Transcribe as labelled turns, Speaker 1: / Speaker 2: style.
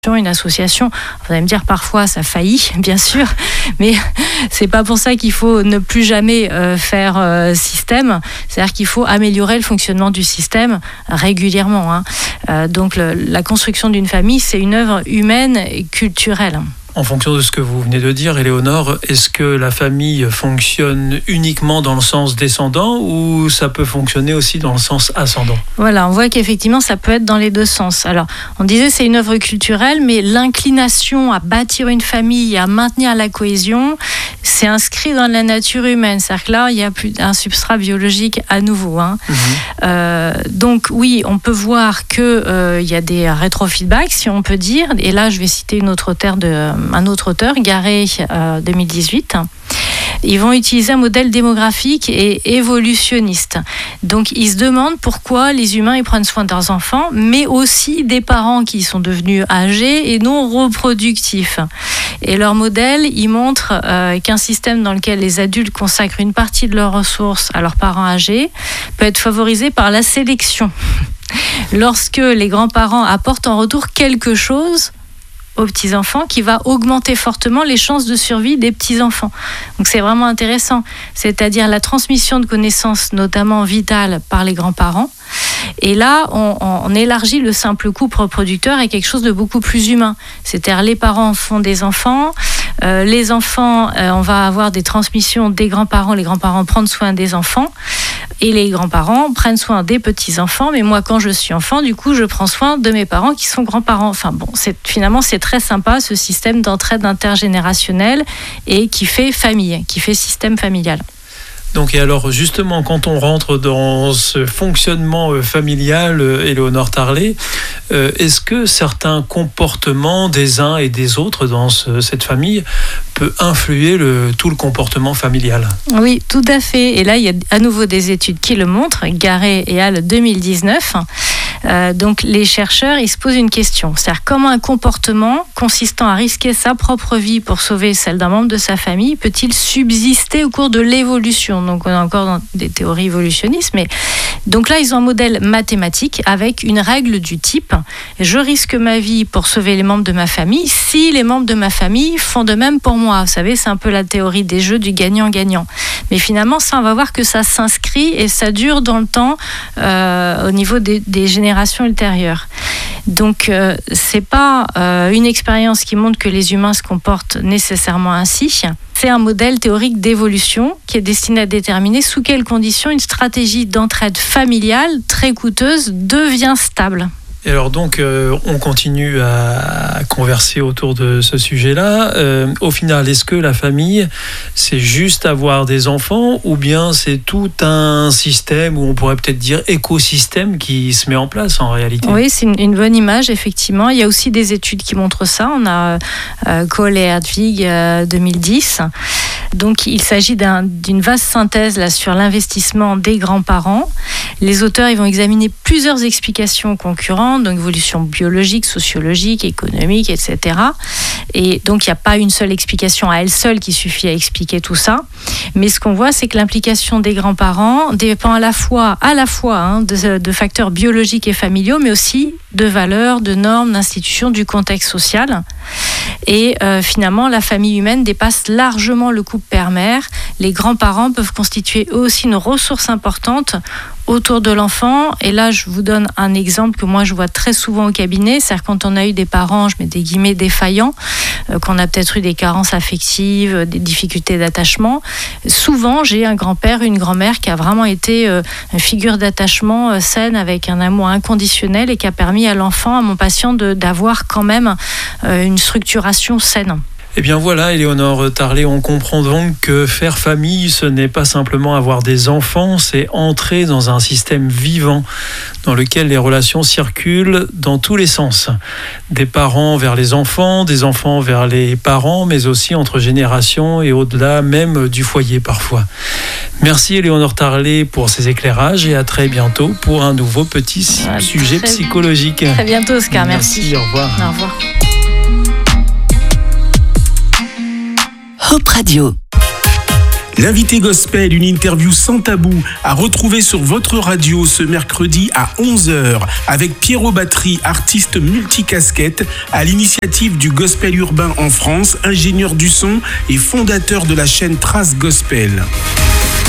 Speaker 1: une association. Vous allez me dire parfois ça faillit, bien sûr, mais c'est pas pour ça qu'il faut ne plus jamais faire système. C'est-à-dire qu'il faut améliorer le fonctionnement du système régulièrement. Donc la construction d'une famille, c'est une œuvre humaine et culturelle.
Speaker 2: En fonction de ce que vous venez de dire, Éléonore, est-ce que la famille fonctionne uniquement dans le sens descendant ou ça peut fonctionner aussi dans le sens ascendant ?
Speaker 1: Voilà, on voit qu'effectivement, ça peut être dans les deux sens. Alors, on disait c'est une œuvre culturelle, mais l'inclination à bâtir une famille, à maintenir la cohésion, c'est inscrit dans la nature humaine. C'est-à-dire que là, il y a plus un substrat biologique à nouveau. Donc oui, on peut voir qu'il y a des rétrofeedbacks, si on peut dire. Et là, je vais citer un autre auteur, Garey, 2018. Ils vont utiliser un modèle démographique et évolutionniste. Donc, ils se demandent pourquoi les humains ils prennent soin de leurs enfants, mais aussi des parents qui sont devenus âgés et non reproductifs. Et leur modèle, il montre qu'un système dans lequel les adultes consacrent une partie de leurs ressources à leurs parents âgés peut être favorisé par la sélection. Lorsque les grands-parents apportent en retour quelque chose aux petits-enfants qui va augmenter fortement les chances de survie des petits-enfants. Donc c'est vraiment intéressant, c'est-à-dire la transmission de connaissances, notamment vitales, par les grands-parents. Et là, on élargit le simple couple reproducteur à quelque chose de beaucoup plus humain. C'est-à-dire les parents font des enfants, les enfants, on va avoir des transmissions des grands-parents, les grands-parents prennent soin des enfants, et les grands-parents prennent soin des petits-enfants, mais moi, quand je suis enfant, du coup, je prends soin de mes parents qui sont grands-parents. Enfin bon, finalement, c'est très sympa, ce système d'entraide intergénérationnelle et qui fait famille, qui fait système familial.
Speaker 2: Donc, et alors justement, quand on rentre dans ce fonctionnement familial, Éléonore Tarlet, est-ce que certains comportements des uns et des autres dans cette famille peut influer tout le comportement familial ?
Speaker 1: Oui, tout à fait. Et là, il y a à nouveau des études qui le montrent, Garey et al. 2019. Donc les chercheurs, ils se posent une question, c'est-à-dire comment un comportement consistant à risquer sa propre vie pour sauver celle d'un membre de sa famille peut-il subsister au cours de l'évolution ? Donc on est encore dans des théories évolutionnistes, mais donc là ils ont un modèle mathématique avec une règle du type je risque ma vie pour sauver les membres de ma famille si les membres de ma famille font de même pour moi. Vous savez, c'est un peu la théorie des jeux du gagnant-gagnant. Mais finalement, ça, on va voir que ça s'inscrit et ça dure dans le temps au niveau des générations ultérieures. Donc, c'est pas une expérience qui montre que les humains se comportent nécessairement ainsi. C'est un modèle théorique d'évolution qui est destiné à déterminer sous quelles conditions une stratégie d'entraide familiale très coûteuse devient stable.
Speaker 2: Et alors donc, on continue à converser autour de ce sujet-là. Au final, est-ce que la famille, c'est juste avoir des enfants ou bien c'est tout un système, ou on pourrait peut-être dire écosystème qui se met en place en réalité ?
Speaker 1: Oui, c'est une bonne image, effectivement. Il y a aussi des études qui montrent ça. On a Kohl et Hartwig 2010. Donc, il s'agit d'une vaste synthèse là, sur l'investissement des grands-parents. Les auteurs ils vont examiner plusieurs explications concurrentes, donc évolution biologique, sociologique, économique, etc. Et donc, il n'y a pas une seule explication à elle seule qui suffit à expliquer tout ça. Mais ce qu'on voit, c'est que l'implication des grands-parents dépend à la fois de facteurs biologiques et familiaux, mais aussi de valeurs, de normes, d'institutions, du contexte social. Et finalement, la famille humaine dépasse largement le couple père-mère. Les grands-parents peuvent constituer eux aussi une ressource importante autour de l'enfant. Et là, je vous donne un exemple que moi, je vois très souvent au cabinet. C'est-à-dire quand on a eu des parents, je mets des guillemets, défaillants, qu'on a peut-être eu des carences affectives, des difficultés d'attachement. Souvent, j'ai un grand-père, une grand-mère qui a vraiment été une figure d'attachement saine avec un amour inconditionnel et qui a permis à l'enfant, à mon patient, d'avoir quand même une structuration saine.
Speaker 2: Eh bien voilà, Éléonore Tarlet, on comprend donc que faire famille, ce n'est pas simplement avoir des enfants, c'est entrer dans un système vivant dans lequel les relations circulent dans tous les sens. Des parents vers les enfants, des enfants vers les parents, mais aussi entre générations et au-delà même du foyer parfois. Merci Éléonore Tarlet pour ces éclairages et à très bientôt pour un nouveau petit sujet psychologique.
Speaker 1: Très bientôt Oscar, merci.
Speaker 2: Au revoir.
Speaker 1: Au revoir.
Speaker 3: Hope Radio. L'invité gospel, une interview sans tabou, à retrouver sur votre radio ce mercredi à 11h avec Pierrot Battery, artiste multicasquette, à l'initiative du gospel urbain en France, ingénieur du son et fondateur de la chaîne Trace Gospel.